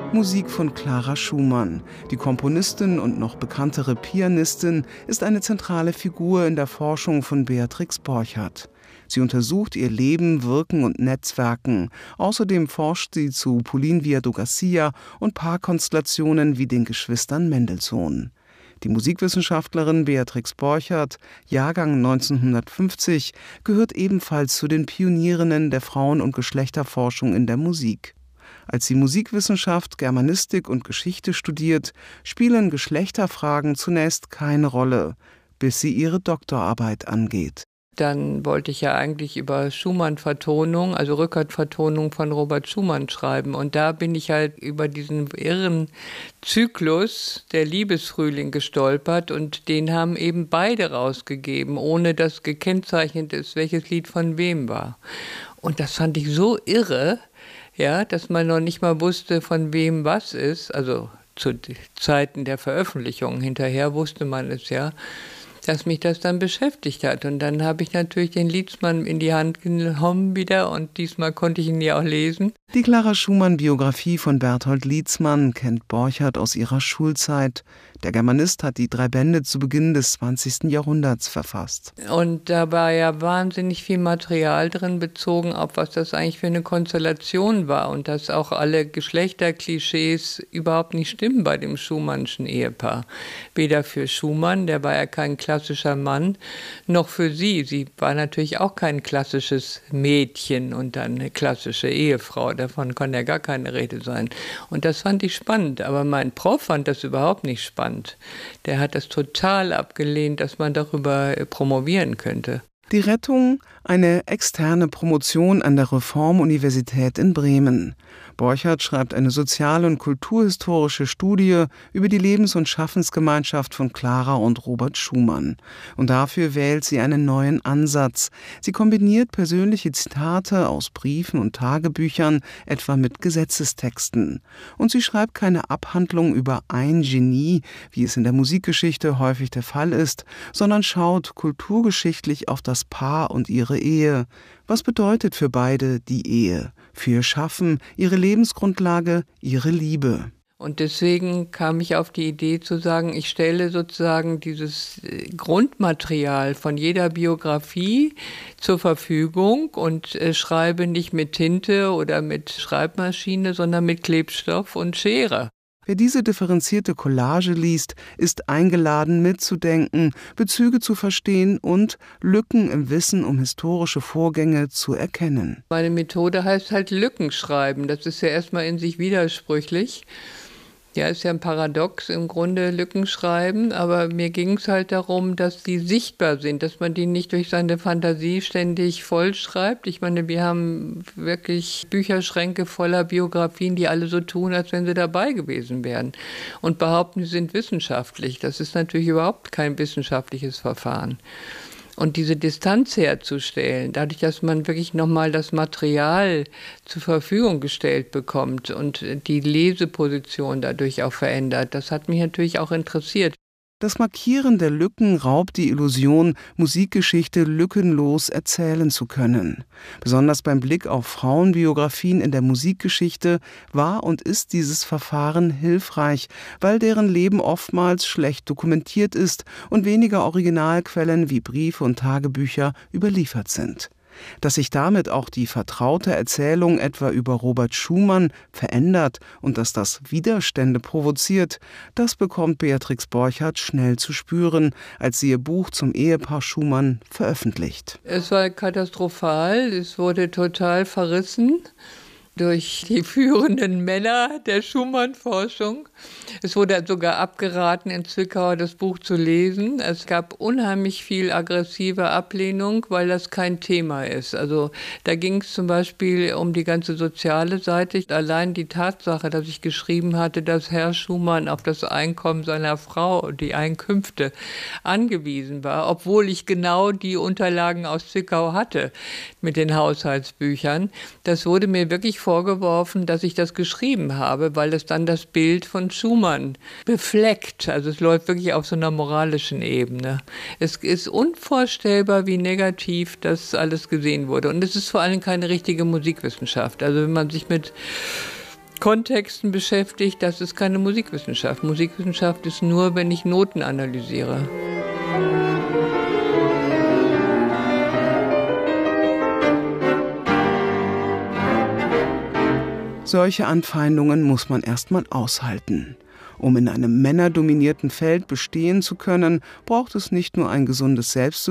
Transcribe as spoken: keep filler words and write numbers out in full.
Musik von Clara Schumann. Die Komponistin und noch bekanntere Pianistin ist eine zentrale Figur in der Forschung von Beatrix Borchardt. Sie untersucht ihr Leben, Wirken und Netzwerken. Außerdem forscht sie zu Pauline Viardot-Garcia und Paarkonstellationen wie den Geschwistern Mendelssohn. Die Musikwissenschaftlerin Beatrix Borchardt, Jahrgang neunzehnhundertfünfzig, gehört ebenfalls zu den Pionierinnen der Frauen- und Geschlechterforschung in der Musik. Als sie Musikwissenschaft, Germanistik und Geschichte studiert, spielen Geschlechterfragen zunächst keine Rolle, bis sie ihre Doktorarbeit angeht. Dann wollte ich ja eigentlich über Schumann-Vertonung, also Rückert-Vertonung von Robert Schumann schreiben. Und da bin ich halt über diesen irren Zyklus der Liebesfrühling gestolpert und den haben eben beide rausgegeben, ohne dass gekennzeichnet ist, welches Lied von wem war. Und das fand ich so irre, ja, dass man noch nicht mal wusste, von wem was ist. Also zu Zeiten der Veröffentlichung, hinterher wusste man es ja, dass mich das dann beschäftigt hat. Und dann habe ich natürlich den Liedsmann in die Hand genommen wieder und diesmal konnte ich ihn ja auch lesen. Die Clara Schumann-Biografie von Berthold Liedsmann kennt Borchardt aus ihrer Schulzeit. Der Germanist hat die drei Bände zu Beginn des zwanzigsten Jahrhunderts verfasst. Und da war ja wahnsinnig viel Material drin, bezogen auf, was das eigentlich für eine Konstellation war und dass auch alle Geschlechterklischees überhaupt nicht stimmen bei dem Schumannschen Ehepaar. Weder für Schumann, der war ja kein klassischer Mann, noch für sie. Sie war natürlich auch kein klassisches Mädchen und dann eine klassische Ehefrau. Davon kann ja gar keine Rede sein. Und das fand ich spannend. Aber mein Prof fand das überhaupt nicht spannend. Der hat das total abgelehnt, dass man darüber promovieren könnte. Die Rettung, eine externe Promotion an der Reformuniversität in Bremen. Borchardt schreibt eine sozial- und kulturhistorische Studie über die Lebens- und Schaffensgemeinschaft von Clara und Robert Schumann. Und dafür wählt sie einen neuen Ansatz. Sie kombiniert persönliche Zitate aus Briefen und Tagebüchern, etwa mit Gesetzestexten. Und sie schreibt keine Abhandlung über ein Genie, wie es in der Musikgeschichte häufig der Fall ist, sondern schaut kulturgeschichtlich auf das Paar und ihre Ehe. Was bedeutet für beide die Ehe? Für ihr Schaffen, ihre Lebensgrundlage, ihre Liebe. Und deswegen kam ich auf die Idee zu sagen, ich stelle sozusagen dieses Grundmaterial von jeder Biografie zur Verfügung und äh, schreibe nicht mit Tinte oder mit Schreibmaschine, sondern mit Klebstoff und Schere. Wer diese differenzierte Collage liest, ist eingeladen mitzudenken, Bezüge zu verstehen und Lücken im Wissen um historische Vorgänge zu erkennen. Meine Methode heißt halt Lücken schreiben. Das ist ja erstmal in sich widersprüchlich. Ja, ist ja ein Paradox im Grunde, Lücken schreiben, aber mir ging es halt darum, dass die sichtbar sind, dass man die nicht durch seine Fantasie ständig vollschreibt. Ich meine, wir haben wirklich Bücherschränke voller Biografien, die alle so tun, als wenn sie dabei gewesen wären und behaupten, sie sind wissenschaftlich. Das ist natürlich überhaupt kein wissenschaftliches Verfahren. Und diese Distanz herzustellen, dadurch, dass man wirklich nochmal das Material zur Verfügung gestellt bekommt und die Leseposition dadurch auch verändert, das hat mich natürlich auch interessiert. Das Markieren der Lücken raubt die Illusion, Musikgeschichte lückenlos erzählen zu können. Besonders beim Blick auf Frauenbiografien in der Musikgeschichte war und ist dieses Verfahren hilfreich, weil deren Leben oftmals schlecht dokumentiert ist und weniger Originalquellen wie Briefe und Tagebücher überliefert sind. Dass sich damit auch die vertraute Erzählung etwa über Robert Schumann verändert und dass das Widerstände provoziert, das bekommt Beatrix Borchardt schnell zu spüren, als sie ihr Buch zum Ehepaar Schumann veröffentlicht. Es war katastrophal, es wurde total verrissen durch die führenden Männer der Schumann-Forschung. Es wurde sogar abgeraten, in Zwickau das Buch zu lesen. Es gab unheimlich viel aggressive Ablehnung, weil das kein Thema ist. Also da ging es zum Beispiel um die ganze soziale Seite. Allein die Tatsache, dass ich geschrieben hatte, dass Herr Schumann auf das Einkommen seiner Frau, die Einkünfte, angewiesen war, obwohl ich genau die Unterlagen aus Zwickau hatte mit den Haushaltsbüchern. Das wurde mir wirklich vorgeworfen, dass ich das geschrieben habe, weil es dann das Bild von Schumann befleckt. Also es läuft wirklich auf so einer moralischen Ebene. Es ist unvorstellbar, wie negativ das alles gesehen wurde. Und es ist vor allem keine richtige Musikwissenschaft. Also wenn man sich mit Kontexten beschäftigt, das ist keine Musikwissenschaft. Musikwissenschaft ist nur, wenn ich Noten analysiere. Solche Anfeindungen muss man erstmal aushalten. Um in einem männerdominierten Feld bestehen zu können, braucht es nicht nur ein gesundes Selbstbewusstsein,